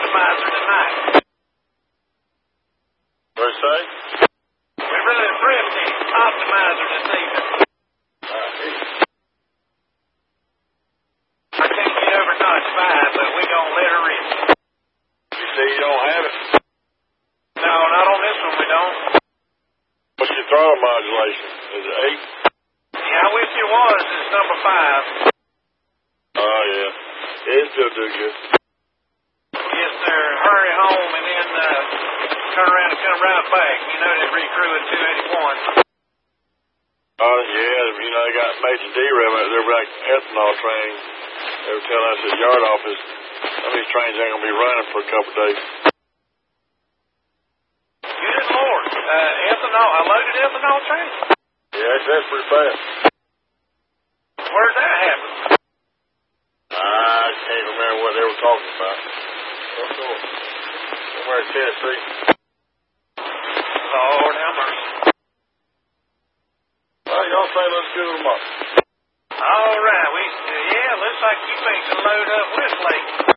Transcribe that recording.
optimizer tonight. What'd you say? We're running a thrifty optimizer this evening. I can't get over notch 5, but we gonna let her rip. You say you don't have it? No, not on this one, we don't. What's your throttle modulation? Is it 8? Yeah, I wish it was. It's number 5. Oh, yeah. It still do good. Yes, sir. Hurry home and then turn around and come right back. You know they recrew at 281. Oh, yeah. You know, they got major derail out there like ethanol trains. They were telling us at yard office, some of these trains ain't going to be running for a couple of days. Good Lord. Ethanol, a loaded ethanol train? Yeah, that's pretty fast. Where'd that happen? I can't remember what they were talking about. Somewhere in Tennessee. Lord have mercy. Well, y'all say let's do them up. All right. Looks like you fixing to load up Westlake.